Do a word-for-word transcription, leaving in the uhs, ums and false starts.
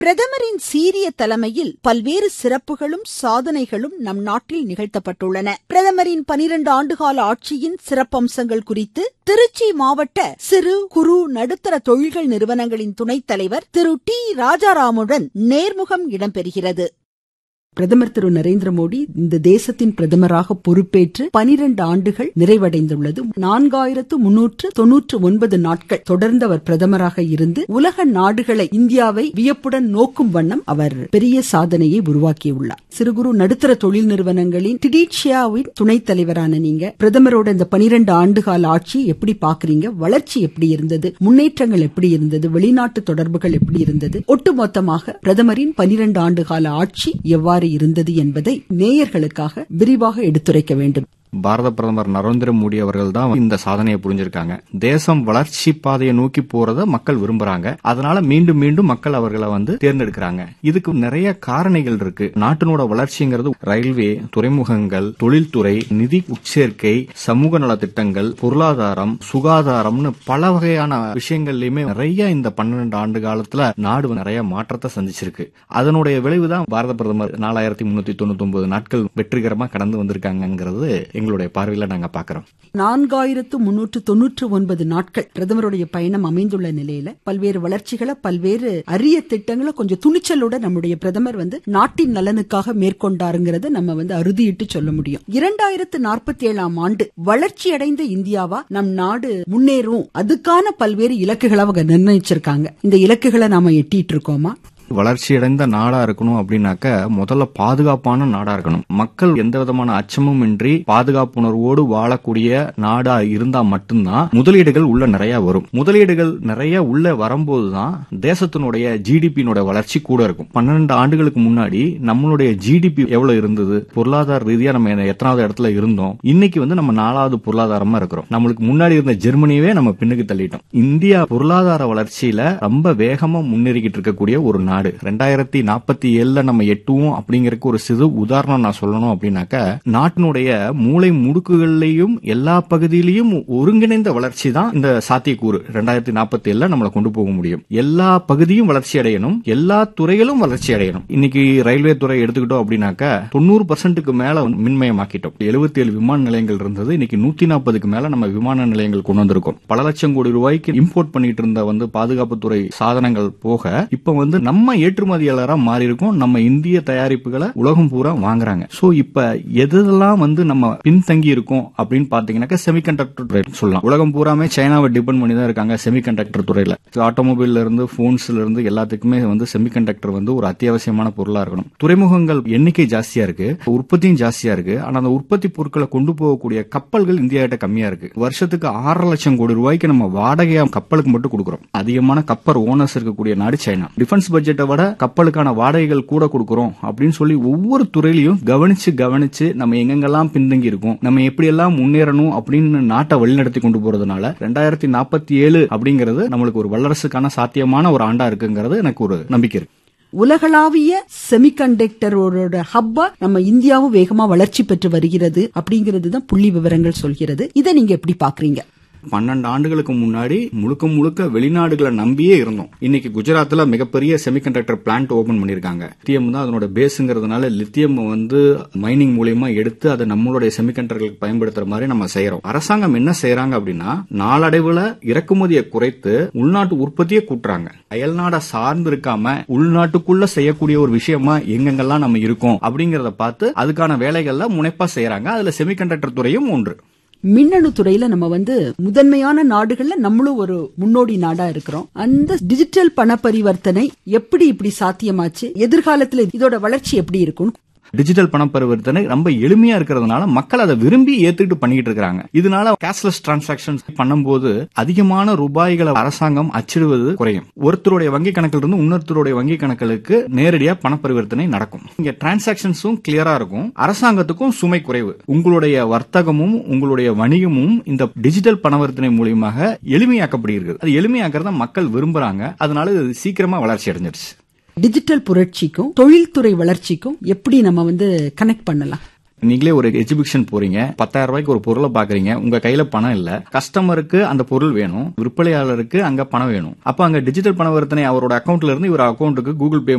பிரதமரின் சீரிய தலைமையில் பல்வேறு சிறப்புகளும் சாதனைகளும் நம் நாட்டில் நிகழ்த்தப்பட்டுள்ளன. பிரதமரின் பனிரண்டு ஆண்டுகால ஆட்சியின் சிறப்பம்சங்கள் குறித்து திருச்சி மாவட்ட சிறு குறு நடுத்தர தொழில்கள் நிறுவனங்களின் துணைத் தலைவர் திரு டி ராஜாராமுடன் நேர்முகம் இடம்பெறுகிறது. பிரதமர் திரு நரேந்திர மோடி இந்த தேசத்தின் பிரதமராக பொறுப்பேற்று பனிரண்டு ஆண்டுகள் நிறைவடைந்துள்ளது. நான்காயிரத்து முன்னூற்று தொன்னூற்று ஒன்பது நாட்கள் தொடர்ந்து அவர் பிரதமராக இருந்து உலக நாடுகளை, இந்தியாவை வியப்புடன் நோக்கும் வண்ணம் அவர் பெரிய சாதனையை உருவாக்கியுள்ளார். சிறு குறு நடுத்தர தொழில் நிறுவனங்களின் டிடிஷியாவின் துணைத் தலைவரான நீங்க பிரதமரோட இந்த பனிரண்டு ஆண்டுகால ஆட்சியை எப்படி பாக்குறீங்க? வளர்ச்சி எப்படி இருந்தது? முன்னேற்றங்கள் எப்படி இருந்தது? வெளிநாட்டு தொடர்புகள் எப்படி இருந்தது? ஒட்டுமொத்தமாக பிரதமரின் பனிரண்டு ஆண்டுகால ஆட்சி எவ்வாறு இருந்தது என்பதை நேயர்களுக்காக விரிவாக எடுத்துரைக்க வேண்டும். பாரத பிரதமர் நரேந்திர மோடி அவர்கள் தான் இந்த சாதனையை புரிஞ்சிருக்காங்க. தேசம் வளர்ச்சி பாதையை நோக்கி போறத மக்கள் விரும்புறாங்க. அதனால மீண்டும் மீண்டும் மக்கள் அவர்களை வந்து தேர்ந்தெடுக்கிறாங்க. இதுக்கு நிறைய காரணிகள் இருக்கு. நாட்டினோட வளர்ச்சிங்கிறது ரயில்வே, துறைமுகங்கள், தொழில்துறை, நிதி உட்சேர்க்கை, சமூக நலத்திட்டங்கள், பொருளாதாரம், சுகாதாரம்னு பல வகையான விஷயங்கள்லயுமே நிறைய இந்த பன்னிரண்டு ஆண்டு காலத்துல நாடு நிறைய மாற்றத்தை சந்திச்சிருக்கு. அதனுடைய விளைவுதான் பாரத பிரதமர் நாலாயிரத்தி முன்னூத்தி தொண்ணூத்தி ஒன்பது நாட்கள் வெற்றிகரமா கடந்து வந்திருக்காங்கிறது எங்களுடைய பார்வையில நாங்க பாக்கிறோம். நான்காயிரத்து முன்னூற்று தொன்னூற்று ஒன்பது நாட்கள் பிரதமருடைய பயணம் அமைந்துள்ள நிலையில பல்வேறு வளர்ச்சிகளை, பல்வேறு அரிய திட்டங்களை கொஞ்சம் துணிச்சலோட நம்முடைய பிரதமர் வந்து நாட்டின் நலனுக்காக மேற்கொண்டாருங்கிறத நம்ம வந்து அறுதியிட்டு சொல்ல முடியும். இரண்டாயிரத்து நாற்பத்தி ஏழாம் ஆண்டு வளர்ச்சி அடைந்த இந்தியாவா நம் நாடு முன்னேறும், அதுக்கான பல்வேறு இலக்குகளை அவங்க நிர்ணயிச்சிருக்காங்க. இந்த இலக்குகளை நாம எட்டிட்டு இருக்கோமா? வளர்ச்சியடைந்த நாடா இருக்கணும் அப்படின்னாக்க முதல்ல பாதுகாப்பான நாடா இருக்கணும். மக்கள் எந்த விதமான அச்சமும் இன்றி பாதுகாப்புணர்வோடு வாழக்கூடிய நாடா இருந்தா மட்டும்தான் முதலீடுகள் உள்ள நிறைய வரும். முதலீடுகள் நிறைய உள்ள வரும்போதுதான் தேசத்தினுடைய ஜிடிபியினுடைய வளர்ச்சி கூட இருக்கும். பன்னெண்டு ஆண்டுகளுக்கு முன்னாடி நம்மளுடைய ஜிடிபி எவ்வளவு இருந்தது, பொருளாதார ரீதியா நம்ம எத்தனாவது இடத்துல இருந்தோம், இன்னைக்கு வந்து நம்ம நாலாவது பொருளாதாரமா இருக்கிறோம். நம்மளுக்கு முன்னாடி இருந்த ஜெர்மனியவே நம்ம பின்னுக்கு தள்ளிட்டோம். இந்தியா பொருளாதார வளர்ச்சியில ரொம்ப வேகமா முன்னேறிக்கிட்டு இருக்கக்கூடிய ஒரு நாடு. ரெண்டாயிரத்தி நாற்பத்தி ஏழுல நம்ம எட்டுவோம் அப்படிங்கறதுக்கு ஒரு சிறு உதாரணம் நான் சொல்லணும் அப்படின்னாக்க, நாட்டினுடைய மூளை முடுக்குகள்லயும் எல்லா பகுதியிலையும் ஒருங்கிணைந்த வளர்ச்சி தான் இந்த சாத்தியக்கூறு. ரெண்டாயிரத்தி நாற்பத்தி ஏழுல நம்மளை கொண்டு போக முடியும். எல்லா பகுதியும் வளர்ச்சி அடையணும், எல்லா துறைகளும் வளர்ச்சி அடையணும். இன்னைக்கு ரயில்வே துறை எடுத்துக்கிட்டோம் அப்படின்னாக்க தொண்ணூறு பர்சன்ட்டுக்கு மேல மின்மயமாக்கிட்டோம். எழுபத்தி ஏழு விமான நிலையங்கள் இருந்தது, இன்னைக்கு நூத்தி நாற்பதுக்கு மேல நம்ம விமான நிலையங்கள் கொண்டு வந்திருக்கோம். பல லட்சம் கோடி ரூபாய்க்கு இம்போர்ட் பண்ணிட்டு இருந்த வந்து பாதுகாப்புத்துறை சாதனங்கள் போக இப்ப வந்து நம்ம ஏற்றுமதியாளரா மாறி இருக்கும். நம்ம இந்திய தயாரிப்புகளை உலகம் பூரா வாங்குறாங்க. சோ இப்ப எதெல்லாம் வந்து நம்ம பின்தங்கி இருக்கோம் அப்படின்னு பாத்தீங்கன்னா செமிகண்டக்டர் துறை சொல்லலாம். உலகம் பூராமே சைனாவை டிபெண்ட் பண்ணி தான் இருக்காங்க செமிகண்டக்டர் துறையில. ஆட்டோமொபைல்ல இருந்து போன்ஸ்ல இருந்து எல்லாத்துக்குமே வந்து செமிகண்டக்டர் வந்து ஒரு அத்தியாவசியமான பொருளா இருக்கணும். துறைமுகங்கள் எண்ணிக்கை ஜாஸ்தியா இருக்கு, உற்பத்தியும் ஜாஸ்தியா இருக்கு. ஆனா அந்த உற்பத்தி பொருட்களை கொண்டு போகக்கூடிய கப்பல்கள் இந்தியா கிட்ட கம்மியா இருக்கு. வருஷத்துக்கு ஆறரை லட்சம் கோடி ரூபாய்க்கு நம்ம வாடகையா கப்பலுக்கு மட்டும் கொடுக்கிறோம். அதிகமான கப்பல் ஓனர்ஸ் இருக்கக்கூடிய நாடு சைனா. டிஃபென்ஸ் பட்ஜெட் விட கப்பலுக்கான வாடகைகள் கூட கொடுக்கிறோம் அப்படின்னு சொல்லி ஒவ்வொரு துறையிலையும் கவனிச்சு கவனிச்சு நம்ம எங்கெங்கெல்லாம் பின்தங்கி இருக்கும், நம்ம எப்படி எல்லாம் முன்னேறணும் அப்படின்னு நாட்டை வழிநடத்தி கொண்டு போறதுனால ரெண்டாயிரத்தி நாற்பத்தி ஏழு அப்படிங்கிறது நம்மளுக்கு ஒரு வல்லரசுக்கான சாத்தியமான ஒரு ஆண்டா இருக்குங்கிறது எனக்கு ஒரு நம்பிக்கை இருக்கு. உலகளாவிய செமிகண்டக்டரோட ஹப்பா நம்ம இந்தியாவும் வேகமா வளர்ச்சி பெற்று வருகிறது அப்படிங்கிறது தான் புள்ளி விவரங்கள் சொல்கிறது. இதை நீங்க எப்படி பாக்குறீங்க? பன்னெண்டு ஆண்டுகளுக்கு முன்னாடி முழுக்க முழுக்க வெளிநாடுகளை நம்பியே இருந்தோம். இன்னைக்கு குஜராத்ல மிகப்பெரிய செமிகண்டக்டர் பிளான்ட் ஓபன் பண்ணிருக்காங்க. லித்தியம் தான் அதனோட பேஸ்ங்கிறதுனால லித்தியம் வந்து மைனிங் மூலமா எடுத்து அதை நம்மளுடைய செமிகண்டக்டர்களுக்கு பயன்படுத்துற மாதிரி நம்ம செய்யறோம். அரசாங்கம் என்ன செய்யறாங்க அப்படின்னா, நாளடைவுல இறக்குமதியை குறைத்து உள்நாட்டு உற்பத்தியை கூட்டுறாங்க. அயல்நாட சார்ந்து இருக்காம உள்நாட்டுக்குள்ள செய்யக்கூடிய ஒரு விஷயமா எங்கெங்கெல்லாம் நம்ம இருக்கோம் அப்படிங்கறத பார்த்து அதுக்கான வேலைகள்ல முனைப்பா செய்யறாங்க. அதுல செமிகண்டக்டர் துறையும் ஒன்று. மின்னணு துறையில நம்ம வந்து முதன்மையான நாடுகள்ல நம்மளும் ஒரு முன்னோடி நாடா இருக்கிறோம். அந்த டிஜிட்டல் பண பரிவர்த்தனை எப்படி இப்படி சாத்தியமாச்சு? எதிர்காலத்துல இதோட வளர்ச்சி எப்படி இருக்கும்? டிஜிட்டல் பண பரிவர்த்தனை ரொம்ப எளிமையா இருக்கிறதுனால மக்கள் அதை விரும்பி ஏத்துக்கிட்டு பண்ணிட்டு இருக்காங்க. இதனால கேஷ்லெஸ் டிரான்சாக்சன்ஸ் பண்ணும்போது அதிகமான ரூபாய்களை அரசாங்கம் அச்சிடுவது குறையும். ஒருத்தருடைய வங்கி கணக்கில் இருந்து இன்னொருத்தருடைய வங்கி கணக்குகளுக்கு நேரடியா பண பரிவர்த்தனை நடக்கும். இங்க டிரான்சாக்சன்ஸும் கிளியரா இருக்கும், அரசாங்கத்துக்கும் சுமை குறைவு. உங்களுடைய வர்த்தகமும் உங்களுடைய வணிகமும் இந்த டிஜிட்டல் பணவர்த்தனை மூலியமாக எளிமையாக்கப்படுகிறது. அது எளிமையாக்கிறத மக்கள் விரும்புறாங்க. அதனால இது சீக்கிரமா வளர்ச்சி அடைஞ்சிருச்சு. டிஜிட்டல் புரட்சிக்கும் தொழில்துறை வளர்ச்சிக்கும் எப்படி நம்ம வந்து கனெக்ட் பண்ணலாம்? நீங்களே ஒரு எக்ஸிபிஷன் போறீங்க, பத்தாயிரம் ரூபாய்க்கு ஒரு பொருளை பாக்குறீங்க, உங்க கையில பணம் இல்ல, கஸ்டமருக்கு அந்த பொருள் வேணும், விற்பனையாளருக்கு அங்க பணம் வேணும். அப்ப அங்க டிஜிட்டல் பணவர்த்தனை அவரோட அக்கௌண்ட்ல இருந்து இவர் அக்கௌண்ட்டுக்கு கூகுள் பே